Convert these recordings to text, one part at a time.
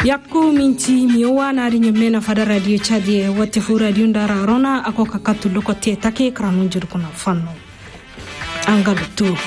yakko minti miwana ri nyemena fada radio chadi wati fu radio ndara rona ako kakatu lokote take kranu jirkuna fanno angalutu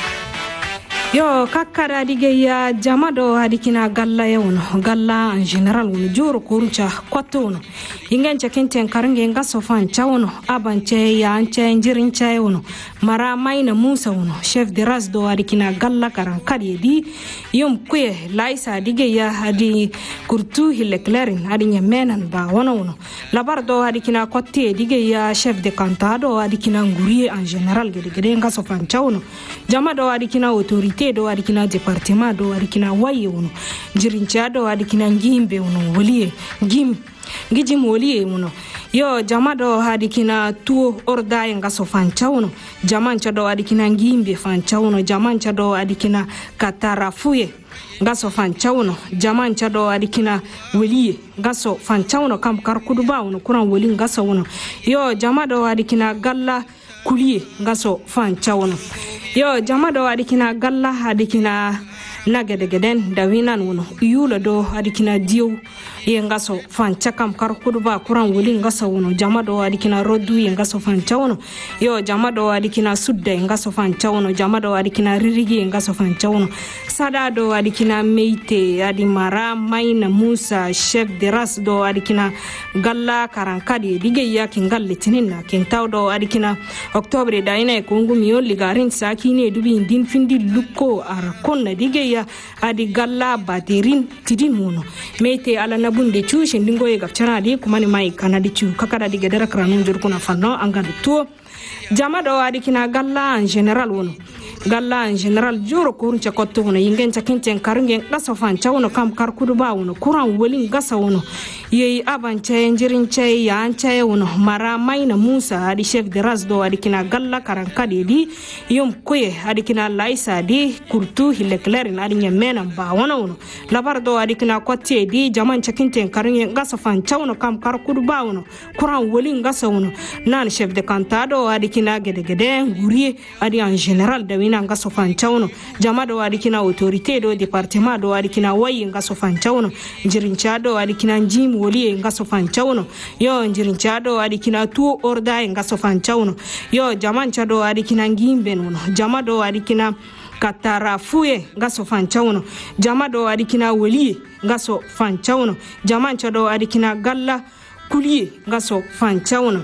yo kakkara dige ya jamado hadikina galla yawno galla en general woni joro korucha kwatono ingancha kenten karange ngaso fan chawno abance ya anche njirin chawno mara maina musa wono chef de ras do hadikina galla karan kadi di yum kwe laisa dige ya hadi kurtu hileklerin hadi nyemenan ba wono labar do hadikina kotte dige ya chef de cantado hadikina nguri en general gede ngaso fan chawno jamado hadikina autorité do adikina département do adikina waye wono jirincha do adikina ngimbe wono woliye ngijim woliye wono yo jamado adikina tuo orda ngaso fancha wono jamancha do adikina ngimbe fancha wono jamancha do adikina katarafuye ngaso fancha wono jamancha do adikina woliye ngaso fancha wono kam karkudu ba wono kuran woli ngaso wono yo jamado adikina galla kuliye ngaso fancha wono yo jamado adikina galla adikina nagedegeden dawinan wono yula do adikina diu yengaso fancha kam karkudu ba kuran woli ngaso wono jamado adikina rodu yengaso fancha wono yo jamado adikina sudda yengaso fancha wono jamado adikina ririgi yengaso fancha wono sada do adikina meite adimara maina musa chef de ras do adikina galla karankadi dige yakin galle tinina kin tawdo adikina octobre da ina ko ngumi yolli garin sakine dubi indin findi lukko ar konna dige ya adi galla batirin tidin mono meite ala nabunde chushin dingoye gapchana di kumani mai kanadi chu kakada dige dara kranun jurkuna fanno angadu to jamado adikina galla en general wono galla en general joro kuruncha kotto wono yingencha kinten karungen daso fancha wono kam karkudu ba wono kuran wolin gasa wono yeyi abancha enjirin chay ya ancha wono mara maina musa adi chef de ras do adikina galla karankadi di yom koye adikina laisa di kurtu hileklerin adi nyemena ba wono labar do adikina kotte di jamancha kinten karungen gasa fancha wono kam karkudu ba wono kuran wolin gasa wono nan chef de cantado adikina gede nguriye adi en general de nga so fanchawno jamado adikina autorité do département do adikina wayi nga so fanchawno njirinchado adikina njim woli nga so fanchawno yo njirinchado adikina tu orda nga so fanchawno yo jamanchado adikina ngimbe no jamado adikina katarafuye nga so fanchawno jamado adikina woli nga so fanchawno jamanchado adikina galla kuliye nga so fanchawno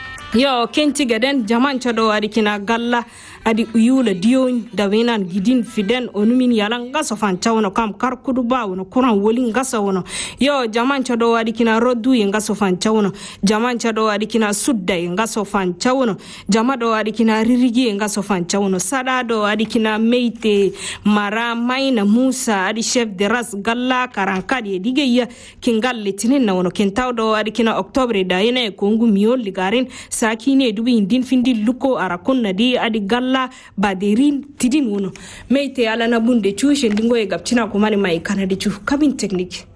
yo kenti gaden jamanchado adikina galla adi uyula dion dawenan gidin fiden onumin yalan gaso fanchawno kam karkudu ba wono kuran wolin gaso wono yo jamancha do adikina rodu ngaso fanchawno jamancha do adikina sudda ngaso fanchawno jamado adikina ririgi ngaso fanchawno sada do adikina meite mara maina musa adi chef de ras galla karankadi digeya kingal litinin na wono kentawdo adikina octobre da yene kongu miol ligarin sakine dubi indin findi luko arakonna di adi galla badirin tidin wono meite ala na bunde chushe ndingo e gapchina ko mani mai kanadi chu kabin technique